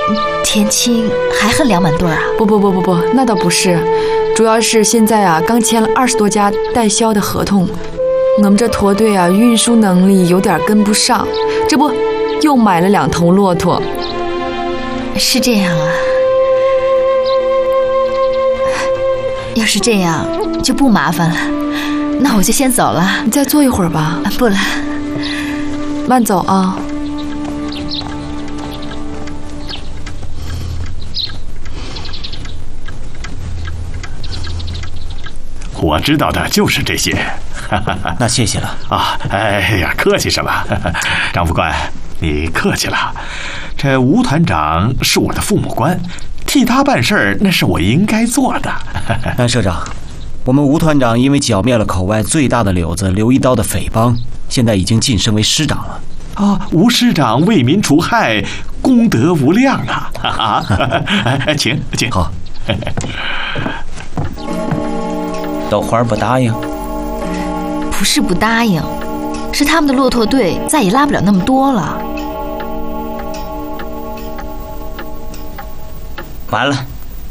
田青还恨梁满对啊？ 不，那倒不是，主要是现在啊，刚签了20多家代销的合同，我们这驼队啊，运输能力有点跟不上，这不又买了2头骆驼。 是这样啊？要是这样就不麻烦了，那我就先走了。 你再坐一会儿吧。 不了， 慢走啊。 我知道的就是这些。 那谢谢了啊！哎呀，客气什么？张副官，你客气了。这吴团长是我的父母官，替他办事儿那是我应该做的。 但社长，我们吴团长因为剿灭了口外最大的柳子刘一刀的匪帮，现在已经晋升为师长了。 哦，吴师长为民除害，功德无量啊！请。 好。豆花不答应？ 不是不答应，是他们的骆驼队再也拉不了那么多了。 完了，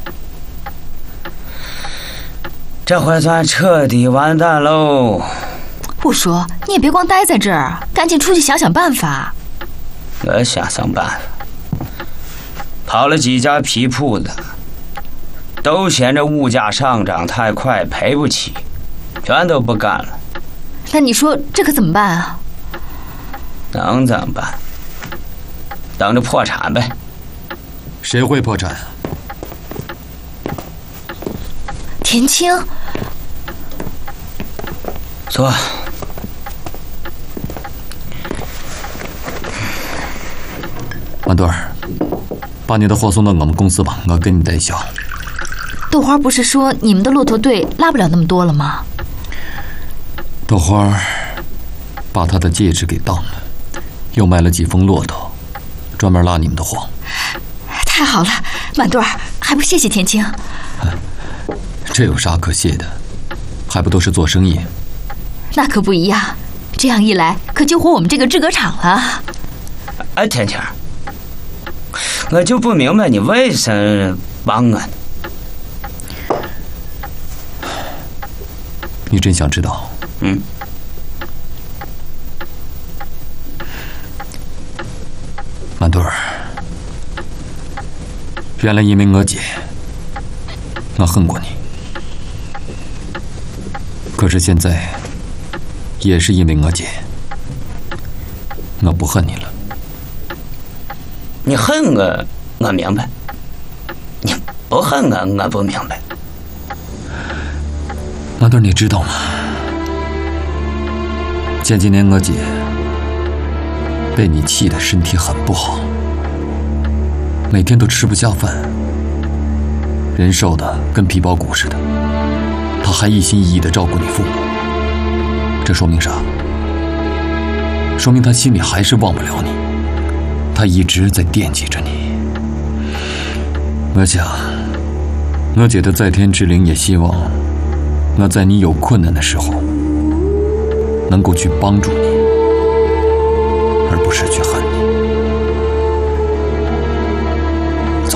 这回算彻底完蛋喽！ 不说，你也别光待在这儿，赶紧出去想想办法。 我想办法，跑了几家皮铺子，都嫌着物价上涨太快，赔不起，全都不干了。 那你说这可怎么办啊？ 能怎么办？等着破产呗。 谁会破产？ 田青， 坐。 满队儿，把你的货送到我们公司吧，我给你代销。 豆花不是说你们的骆驼队拉不了那么多了吗？ 豆花把他的戒指给当了，又买了几峰骆驼，专门拉你们的货。 太好了，满队儿，还不谢谢田青？ 这有啥可谢的？还不都是做生意？ 那可不一样，这样一来可救活我们这个制革厂了。 哎，田青，我就不明白你为什么帮我。 你真想知道？满队儿，原来因为我姐，我恨过你。可是现在，也是因为我姐，我不恨你了。 你恨我，我明白；你不恨我，我不明白。 满队儿，你知道吗？前几年我姐被你气得身体很不好，每天都吃不下饭，人瘦的跟皮包骨似的。她还一心一意地照顾你父母，这说明啥？说明她心里还是忘不了你，她一直在惦记着你。我想，我姐的在天之灵也希望我在你有困难的时候能够去帮助你，而不是去恨